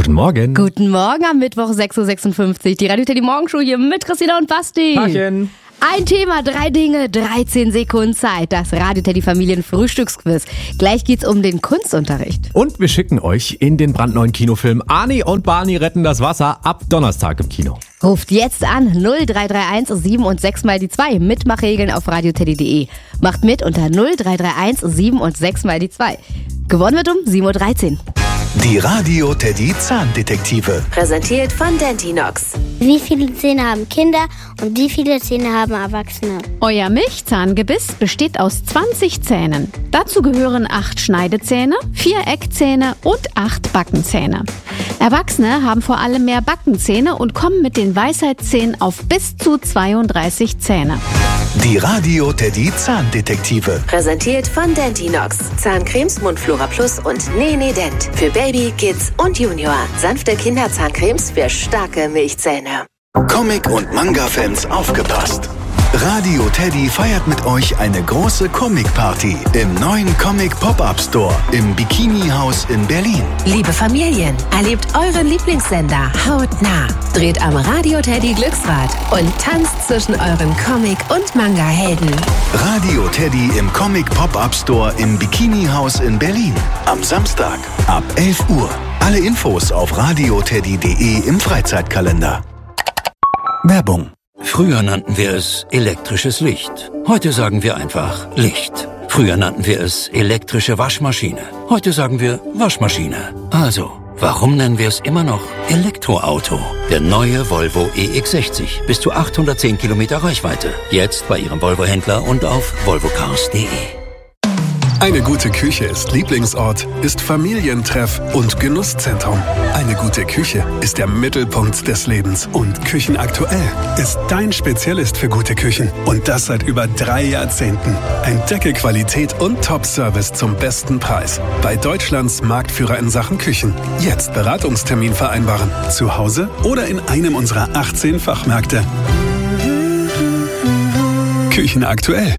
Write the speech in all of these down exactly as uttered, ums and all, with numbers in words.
Guten Morgen. Guten Morgen am Mittwoch, sechs Uhr sechsundfünfzig. Die Radio Teddy Morgenshow hier mit Christina und Basti. Tagchen. Ein Thema, drei Dinge, dreizehn Sekunden Zeit. Das Radio Teddy Familien Frühstücksquiz. Gleich geht's um den Kunstunterricht. Und wir schicken euch in den brandneuen Kinofilm Arnie und Barney retten das Wasser ab Donnerstag im Kino. Ruft jetzt an null drei drei eins sieben und sechs mal die zwei. Mitmachregeln auf radioteddy punkt de. Macht mit unter null drei drei eins sieben und sechs mal die zwei. Gewonnen wird um sieben Uhr dreizehn. Die Radio Teddy Zahndetektive. Präsentiert von Dentinox. Wie viele Zähne haben Kinder und wie viele Zähne haben Erwachsene? Euer Milchzahngebiss besteht aus zwanzig Zähnen. Dazu gehören acht Schneidezähne, vier Eckzähne und acht Backenzähne. Erwachsene haben vor allem mehr Backenzähne und kommen mit den Weisheitszähnen auf bis zu zweiunddreißig Zähne. Die Radio Teddy Zahndetektive. Präsentiert von Dentinox. Zahncremes, Mundflora Plus und Nene Dent. Für Baby, Kids und Junior. Sanfte Kinderzahncremes für starke Milchzähne. Comic- und Manga-Fans aufgepasst. Radio Teddy feiert mit euch eine große Comic-Party im neuen Comic-Pop-Up-Store im Bikini-Haus in Berlin. Liebe Familien, erlebt euren Lieblingssender hautnah. Dreht am Radio Teddy Glücksrad und tanzt zwischen euren Comic- und Manga-Helden. Radio Teddy im Comic-Pop-Up-Store im Bikini-Haus in Berlin. Am Samstag ab elf Uhr. Alle Infos auf radioteddy punkt de im Freizeitkalender. Werbung. Früher nannten wir es elektrisches Licht. Heute sagen wir einfach Licht. Früher nannten wir es elektrische Waschmaschine. Heute sagen wir Waschmaschine. Also, warum nennen wir es immer noch Elektroauto? Der neue Volvo E X sechzig. Bis zu achthundertzehn Kilometer Reichweite. Jetzt bei Ihrem Volvo-Händler und auf volvo cars punkt de. Eine gute Küche ist Lieblingsort, ist Familientreff und Genusszentrum. Eine gute Küche ist der Mittelpunkt des Lebens. Und Küchenaktuell ist dein Spezialist für gute Küchen. Und das seit über drei Jahrzehnten. Entdecke Qualität und Top-Service zum besten Preis. Bei Deutschlands Marktführer in Sachen Küchen. Jetzt Beratungstermin vereinbaren. Zu Hause oder in einem unserer achtzehn Fachmärkte. Küchenaktuell.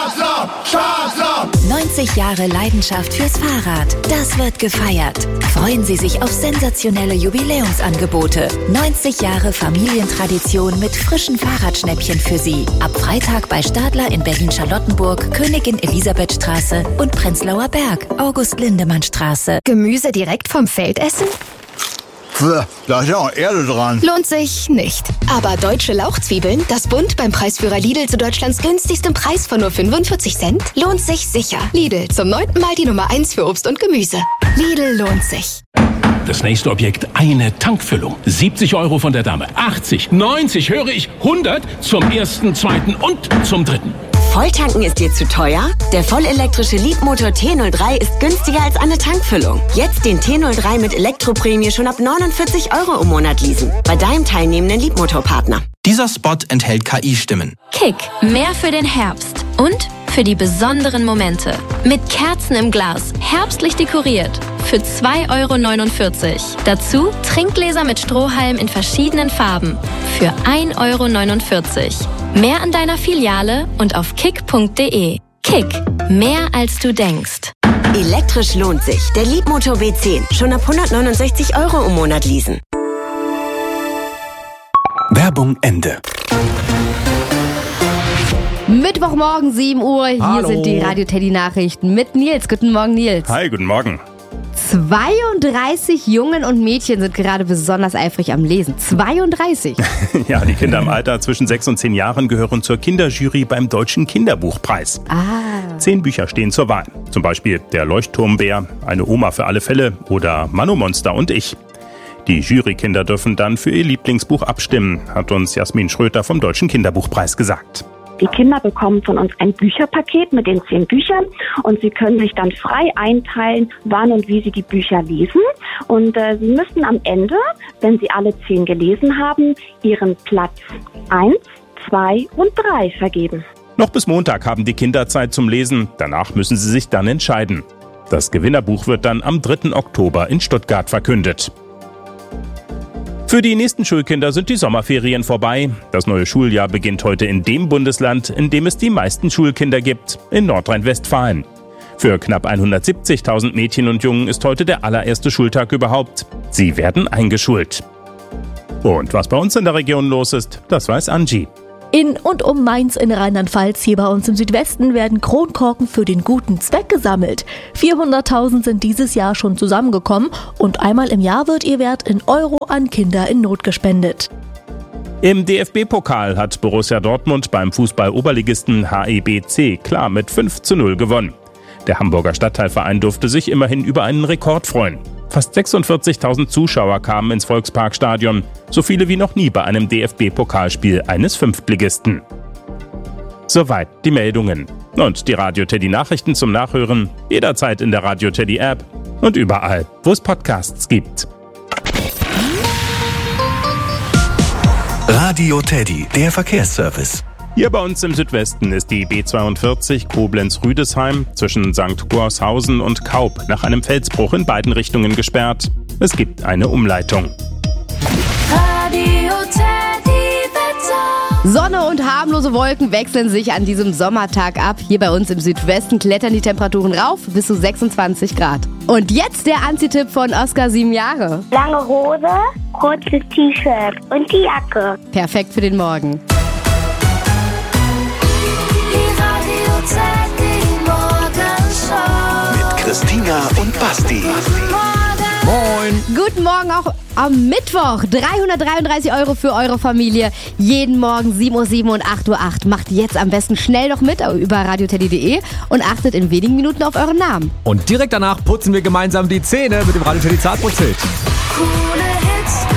neunzig Jahre Leidenschaft fürs Fahrrad. Das wird gefeiert. Freuen Sie sich auf sensationelle Jubiläumsangebote. neunzig Jahre Familientradition mit frischen Fahrradschnäppchen für Sie. Ab Freitag bei Stadler in Berlin-Charlottenburg, Königin Elisabethstraße und Prenzlauer Berg, August-Lindemann-Straße. Gemüse direkt vom Feld essen? Da ist ja auch Erde dran. Lohnt sich nicht. Aber deutsche Lauchzwiebeln, das Bund beim Preisführer Lidl zu Deutschlands günstigstem Preis von nur fünfundvierzig Cent, lohnt sich sicher. Lidl, zum neunten Mal die Nummer eins für Obst und Gemüse. Lidl lohnt sich. Das nächste Objekt, eine Tankfüllung. siebzig Euro von der Dame. achtzig, neunzig, höre ich, hundert zum ersten, zweiten und zum dritten. Volltanken ist dir zu teuer? Der vollelektrische Leadmotor T null drei ist günstiger als eine Tankfüllung. Jetzt den T null drei mit Elektroprämie schon ab neunundvierzig Euro im Monat leasen. Bei deinem teilnehmenden Leadmotorpartner. Dieser Spot enthält K I-Stimmen. Kick, mehr für den Herbst. Und für die besonderen Momente. Mit Kerzen im Glas, herbstlich dekoriert. Für zwei Euro neunundvierzig. Dazu Trinkgläser mit Strohhalm in verschiedenen Farben. Für ein Euro neunundvierzig. Mehr an deiner Filiale und auf kick punkt de. Kick, mehr als du denkst. Elektrisch lohnt sich. Der Leadmotor W zehn. Schon ab hundertneunundsechzig Euro im Monat leasen. Werbung Ende. Mittwochmorgen, sieben Uhr. Hier Hallo. sind die Radio Teddy Nachrichten mit Nils. Guten Morgen, Nils. Hi, guten Morgen. zweiunddreißig Jungen und Mädchen sind gerade besonders eifrig am Lesen. zweiunddreißig. Ja, die Kinder im Alter zwischen sechs und zehn Jahren gehören zur Kinderjury beim Deutschen Kinderbuchpreis. Ah. Zehn Bücher stehen zur Wahl. Zum Beispiel Der Leuchtturmbär, Eine Oma für alle Fälle oder Manomonster und ich. Die Jurykinder dürfen dann für ihr Lieblingsbuch abstimmen, hat uns Jasmin Schröter vom Deutschen Kinderbuchpreis gesagt. Die Kinder bekommen von uns ein Bücherpaket mit den zehn Büchern und sie können sich dann frei einteilen, wann und wie sie die Bücher lesen. Und äh, sie müssen am Ende, wenn sie alle zehn gelesen haben, ihren Platz eins, zwei und drei vergeben. Noch bis Montag haben die Kinder Zeit zum Lesen, danach müssen sie sich dann entscheiden. Das Gewinnerbuch wird dann am dritten Oktober in Stuttgart verkündet. Für die nächsten Schulkinder sind die Sommerferien vorbei. Das neue Schuljahr beginnt heute in dem Bundesland, in dem es die meisten Schulkinder gibt, in Nordrhein-Westfalen. Für Für knapp hundertsiebzigtausend Mädchen und Jungen ist heute der allererste Schultag überhaupt. Sie werden eingeschult. Und was bei uns in der Region los ist, das weiß Angie. In und um Mainz in Rheinland-Pfalz, hier bei uns im Südwesten, werden Kronkorken für den guten Zweck gesammelt. vierhunderttausend sind dieses Jahr schon zusammengekommen und einmal im Jahr wird ihr Wert in Euro an Kinder in Not gespendet. Im D F B-Pokal hat Borussia Dortmund beim Fußball-Oberligisten H E B C klar mit fünf zu null gewonnen. Der Hamburger Stadtteilverein durfte sich immerhin über einen Rekord freuen. Fast sechsundvierzigtausend Zuschauer kamen ins Volksparkstadion, so viele wie noch nie bei einem D F B-Pokalspiel eines Fünftligisten. Soweit die Meldungen. Und die Radio Teddy Nachrichten zum Nachhören jederzeit in der Radio Teddy App und überall, wo es Podcasts gibt. Radio Teddy, der Verkehrsservice. Hier bei uns im Südwesten ist die B zweiundvierzig Koblenz-Rüdesheim zwischen Sankt Gorshausen und Kaub nach einem Felsbruch in beiden Richtungen gesperrt. Es gibt eine Umleitung. Radio Teddy Wetter. Sonne und harmlose Wolken wechseln sich an diesem Sommertag ab. Hier bei uns im Südwesten klettern die Temperaturen rauf bis zu sechsundzwanzig Grad. Und jetzt der Anzitipp von Oskar, sieben Jahre. Lange Hose, kurzes T-Shirt und die Jacke. Perfekt für den Morgen. Mit Christina und Basti. Moin. Guten Morgen auch am Mittwoch. dreihundertdreiunddreißig Euro für eure Familie. Jeden Morgen sieben Uhr sieben und acht Uhr acht. Macht jetzt am besten schnell noch mit über radioteddy punkt de und achtet in wenigen Minuten auf euren Namen. Und direkt danach putzen wir gemeinsam die Zähne mit dem Radio Teddy Zahnputzhit. Coole Hits.